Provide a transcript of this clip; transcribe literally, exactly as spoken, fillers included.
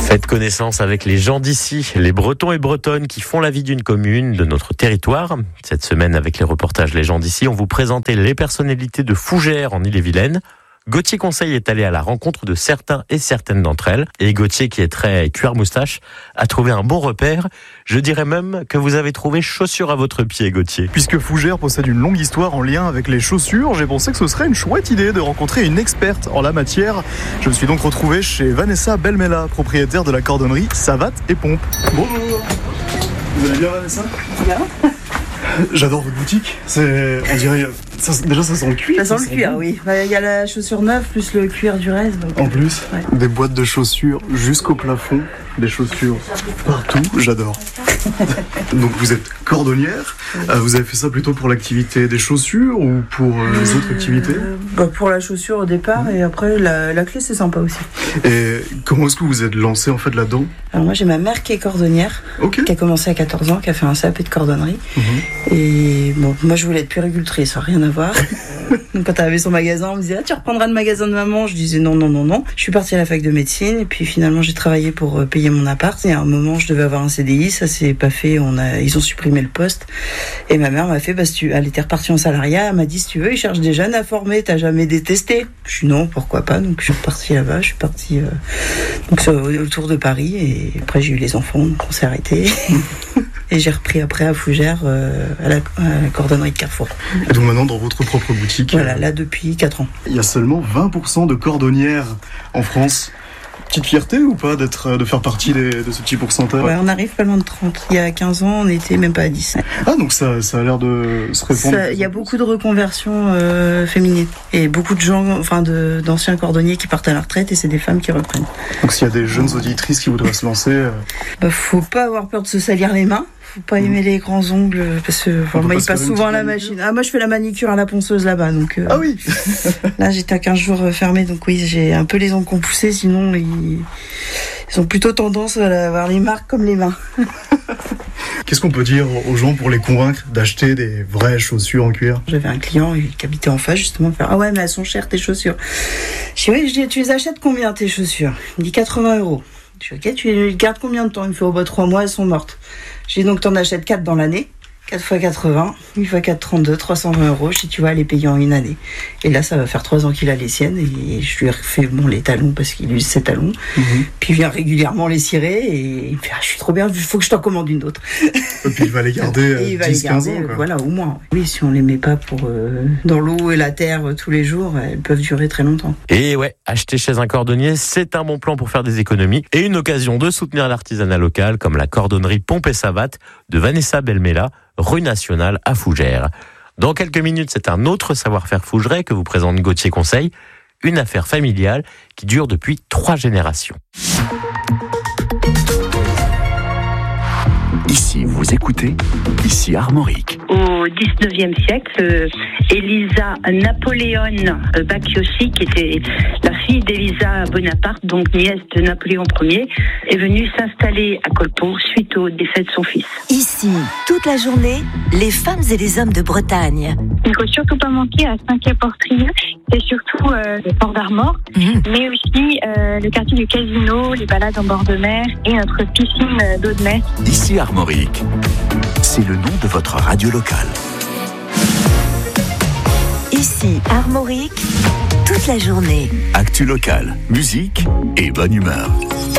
Faites connaissance avec les gens d'ici, les Bretons et Bretonnes qui font la vie d'une commune, de notre territoire. Cette semaine, avec les reportages Les gens d'ici, on vous présentait les personnalités de Fougères en Ille-et-Vilaine. Gauthier Conseil est allé à la rencontre de certains et certaines d'entre elles. Et Gauthier, qui est très cuir-moustache, a trouvé un bon repère. Je dirais même que vous avez trouvé chaussures à votre pied, Gauthier. Puisque Fougères possède une longue histoire en lien avec les chaussures, j'ai pensé que ce serait une chouette idée de rencontrer une experte en la matière. Je me suis donc retrouvé chez Vanessa Belmela, propriétaire de la cordonnerie Savate et Pompe. Bonjour. Vous allez bien, Vanessa ? Bien. J'adore votre boutique. C'est, on dirait, ça, déjà ça sent le cuir. Ça sent le cuir, oui. Il y a la chaussure neuve plus le cuir du reste. Donc, en plus, ouais. Des boîtes de chaussures jusqu'au plafond, des chaussures partout. J'adore. Donc vous êtes cordonnière. Euh, vous avez fait ça plutôt pour l'activité des chaussures ou pour euh, les autres activités ? euh, bah Pour la chaussure au départ, mmh. et après la, la clé c'est sympa aussi. Et comment est-ce que vous êtes lancé en fait là-dedans ? Alors moi j'ai ma mère qui est cordonnière, okay. qui a commencé à quatorze ans, qui a fait un C A P de cordonnerie. Mmh. Et bon, moi je voulais être puéricultrice, ça n'a rien à voir. Donc quand elle avait son magasin, on me disait ah, tu reprendras le magasin de maman. Je disais non, non, non, non. Je suis partie à la fac de médecine et puis finalement j'ai travaillé pour payer mon appart. Et à un moment je devais avoir un C D I, ça s'est pas fait. On a, ils ont supprimé le poste. Et ma mère m'a fait, bah, si tu, elle était repartie en salariat. Elle m'a dit si tu veux, ils cherchent des jeunes à former. T'as jamais détesté ? Je suis non, pourquoi pas. Donc je suis repartie là-bas. Je suis partie euh, donc sur, autour de Paris. Et après j'ai eu les enfants, donc on s'est arrêté. Et j'ai repris après à Fougères, euh, à, la, à la cordonnerie de Carrefour. Et donc maintenant dans votre propre boutique. Voilà, là depuis quatre ans. Il y a seulement vingt pour cent de cordonnières en France. Petite fierté ou pas d'être, de faire partie des, de ce petit pourcentage ? Ouais, on arrive pas loin de trente. Il y a quinze ans, on était même pas à dix. Ah, donc ça, ça a l'air de se répondre. Ça, il y a beaucoup de reconversions euh, féminines. Et beaucoup de gens, enfin de, d'anciens cordonniers qui partent à la retraite et c'est des femmes qui reprennent. Donc s'il y a des jeunes auditrices qui voudraient se lancer... Euh... Bah, faut pas avoir peur de se salir les mains. Faut pas aimer mmh. les grands ongles parce que enfin, moi, ils passent souvent à la machine. Ah, moi, je fais la manicure à la ponceuse là-bas. Donc, euh, ah oui. Là, j'étais à quinze jours fermé, donc oui, j'ai un peu les ongles qui ont poussé. Sinon, ils, ils ont plutôt tendance à avoir les marques comme les mains. Qu'est-ce qu'on peut dire aux gens pour les convaincre d'acheter des vraies chaussures en cuir ? J'avais un client qui habitait en face justement, faire ah ouais mais elles sont chères tes chaussures. Je dis oui, je dis tu les achètes combien tes chaussures ? Il me dit quatre-vingts euros. Je dis ok, tu les gardes combien de temps ? Il me fait oh bah trois mois elles sont mortes. Je dis donc t'en achètes quatre dans l'année. quatre fois quatre-vingts, huit fois quatre, trente-deux, trois cent vingt euros. Je dis, tu vas les payer en une année. Et là, ça va faire trois ans qu'il a les siennes. Et je lui ai refait bon, les talons parce qu'il use ses talons. Mm-hmm. Puis il vient régulièrement les cirer. Et il me fait, ah, je suis trop bien, il faut que je t'en commande une autre. Et puis il va les garder et il va les garder, ans, voilà, au moins. Oui, si on les met pas pour, euh, dans l'eau et la terre euh, tous les jours, elles peuvent durer très longtemps. Et ouais, acheter chez un cordonnier, c'est un bon plan pour faire des économies. Et une occasion de soutenir l'artisanat local, comme la cordonnerie Pompe et Savate de Vanessa Belmela, rue Nationale à Fougères. Dans quelques minutes, c'est un autre savoir-faire fougerais que vous présente Gauthier Conseil, une affaire familiale qui dure depuis trois générations. Ici, vous écoutez, ici Armorique. Au dix-neuvième siècle, Elisa Napoléon Bacchiossi, qui était la fille d'Elisa Bonaparte, donc nièce de Napoléon Ier, est venue s'installer à Colpo suite au décès de son fils. Ici, toute la journée, les femmes et les hommes de Bretagne. Il ne faut surtout pas manquer à Saint-Quay-Portrieux, c'est surtout euh, le port d'Armor, mmh. mais aussi euh, le quartier du Casino, les balades en bord de mer et notre piscine d'eau de mer. Ici Armorique, c'est le nom de votre radio locale. Ici Armorique, toute la journée. Actu locale, musique et bonne humeur.